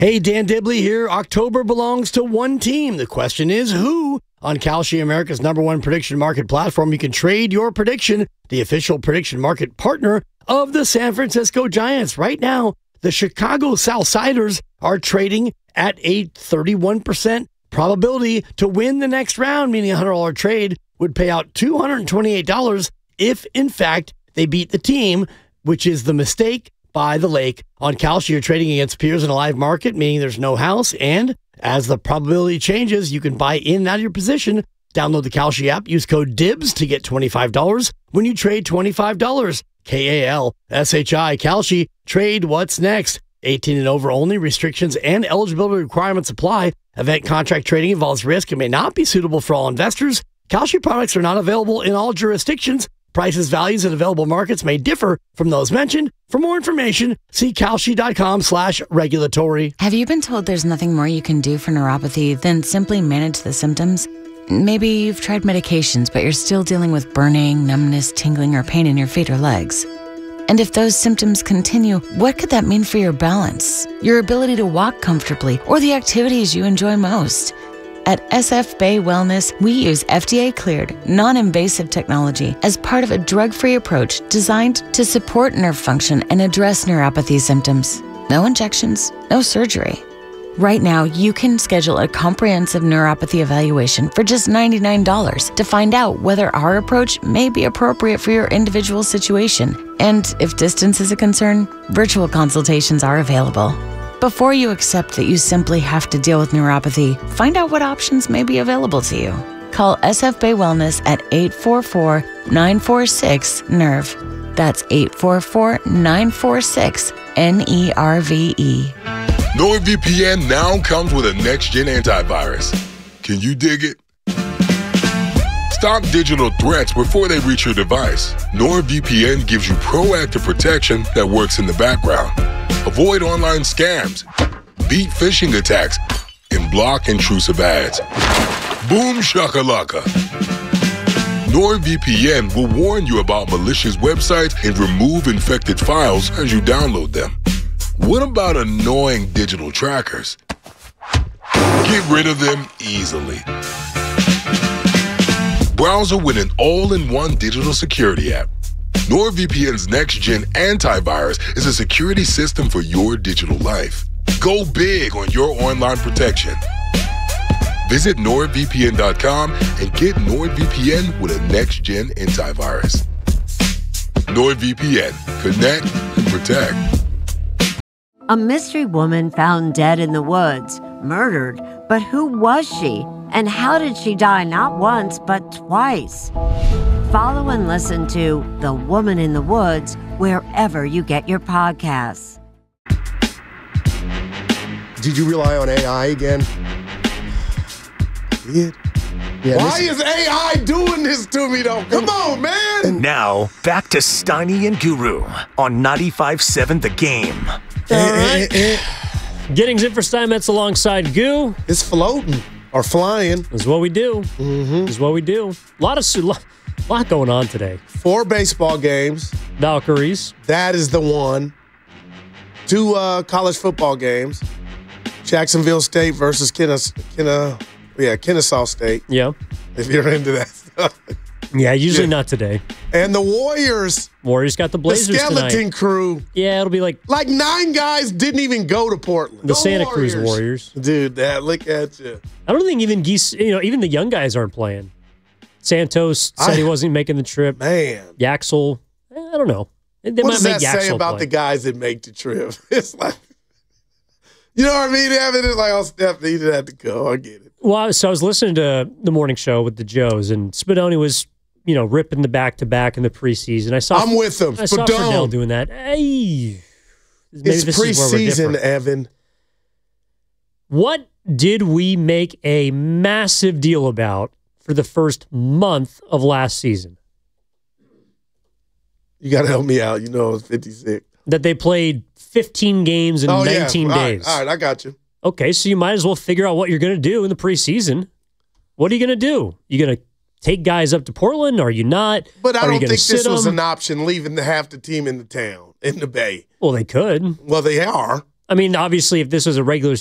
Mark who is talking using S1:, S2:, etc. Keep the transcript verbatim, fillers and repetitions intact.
S1: Hey, Dan Dibley here. October belongs to one team. The question is who? On Kalshi, America's number one prediction market platform, you can trade your prediction, the official prediction market partner of the San Francisco Giants. Right now, the Chicago Southsiders are trading at a thirty-one percent probability to win the next round, meaning a one hundred dollars trade would pay out two hundred twenty-eight dollars if, in fact, they beat the team, which is the mistake by the lake. On Kalshi, you're trading against peers in a live market, meaning there's no house, and as the probability changes, you can buy in and out of your position. Download the Kalshi app, use code DIBS to get twenty-five dollars when you trade twenty-five dollars. K A L S H I, Kalshi, trade what's next. eighteen and over only. Restrictions and eligibility requirements apply. Event contract trading involves risk and may not be suitable for all investors. Kalshi products are not available in all jurisdictions. Prices, values, and available markets may differ from those mentioned. For more information, see Kalshi.com slash regulatory.
S2: Have you been told there's nothing more you can do for neuropathy than simply manage the symptoms? Maybe you've tried medications, but you're still dealing with burning, numbness, tingling, or pain in your feet or legs. And if those symptoms continue, what could that mean for your balance, your ability to walk comfortably, or the activities you enjoy most? At S F Bay Wellness, we use F D A-cleared, non-invasive technology as part of a drug-free approach designed to support nerve function and address neuropathy symptoms. No injections, no surgery. Right now, you can schedule a comprehensive neuropathy evaluation for just ninety-nine dollars to find out whether our approach may be appropriate for your individual situation. And if distance is a concern, virtual consultations are available. Before you accept that you simply have to deal with neuropathy, find out what options may be available to you. Call S F Bay Wellness at eight four four, nine four six, N E R V. That's eight four four, nine four six, N E R V E.
S3: NordVPN now comes with a next-gen antivirus. Can you dig it? Stop digital threats before they reach your device. NordVPN gives you proactive protection that works in the background. Avoid online scams, beat phishing attacks, and block intrusive ads. Boom shakalaka. NordVPN will warn you about malicious websites and remove infected files as you download them. What about annoying digital trackers? Get rid of them easily. Browser with an all-in-one digital security app. NordVPN's next-gen antivirus is a security system for your digital life. Go big on your online protection. Visit Nord V P N dot com and get NordVPN with a next-gen antivirus. NordVPN. Connect and protect.
S4: A mystery woman found dead in the woods, murdered, but who was she? And how did she die not once, but twice? Follow and listen to The Woman in the Woods wherever you get your podcasts.
S5: Did you rely on A I again? Did? Yeah,
S6: Why
S5: this-
S6: is A I doing this to me, though? Come on, man!
S7: Now, back to Steiny and Guru on ninety-five point seven The Game.
S6: All right.
S5: eh, eh.
S8: Giddings in for Steinmetz alongside Goo.
S6: It's floating or flying.
S8: This is what we do.
S6: Mm-hmm.
S8: This is what we do. A lot of a lot going on today.
S6: Four baseball games.
S8: Valkyries.
S6: That is the one. Two uh, college football games. Jacksonville State versus Kennes- Kenna, yeah, Kennesaw State.
S8: Yeah.
S6: If you're into that stuff.
S8: Yeah, usually
S6: Yeah.
S8: not today.
S6: And the Warriors.
S8: Warriors got the Blazers
S6: the skeleton
S8: tonight.
S6: crew.
S8: Yeah, it'll be like
S6: Like nine guys didn't even go to Portland.
S8: the
S6: Go
S8: Santa
S6: Warriors.
S8: Cruz Warriors.
S6: Dude, that look at you.
S8: I don't think even geese, you know, even the young guys aren't playing. Santos said
S6: I-
S8: he wasn't making the trip.
S6: Man.
S8: Yaxel, eh, I don't know. They
S6: What
S8: might
S6: does
S8: make
S6: that say
S8: Yaxel
S6: about
S8: play.
S6: the guys that make the trip? It's like, you know what I mean? Evan is like, oh, Steph needed had to go. I get it.
S8: Well, so I was listening to the morning show with the Joes, and Spadoni was, you know, ripping the back to back in the preseason. I saw.
S6: I'm with him.
S8: I saw
S6: Spadone.
S8: Fernell doing that. Hey, maybe
S6: It's
S8: this is where we're
S6: preseason,
S8: different.
S6: Evan.
S8: What did we make a massive deal about for the first month of last season?
S6: You got to help me out. You know, it's fifty-six.
S8: That they played fifteen games in
S6: oh,
S8: nineteen
S6: yeah. All right,
S8: days.
S6: all right, I got you.
S8: Okay, so you might as well figure out what you're going to do in the preseason. What are you going to do? You going to take guys up to Portland? Or are you not?
S6: But I
S8: Are you
S6: don't
S8: gonna
S6: think this
S8: sit
S6: was
S8: them?
S6: an option leaving the half the team in the town, in the Bay.
S8: Well, they could.
S6: Well, they are.
S8: I mean, obviously, if this was a regular